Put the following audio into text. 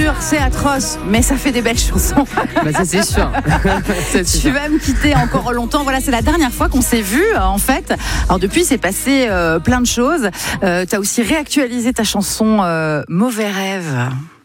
dur, c'est atroce, mais ça fait des belles chansons. Bah ça c'est sûr. Tu vas me quitter encore longtemps. Voilà, c'est la dernière fois qu'on s'est vu en fait. Alors depuis, c'est passé plein de choses. Tu as aussi réactualisé ta chanson Mauvais rêve.